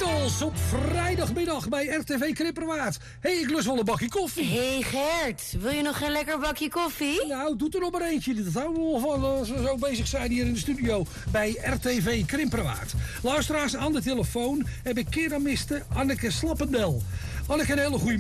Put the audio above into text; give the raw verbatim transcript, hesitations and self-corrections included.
Beatles op vrijdagmiddag bij R T V Kripperwaard. Hé, hey, ik lust wel een bakje koffie. Hé hey Gert, wil je nog een lekker bakje koffie? Nou, doe er nog maar eentje. Dat houden we wel van als we zo bezig zijn hier in de studio bij R T V Kripperwaard. Luisteraars, aan de telefoon heb ik keramiste Anneke Slappendel. Anneke, een hele goede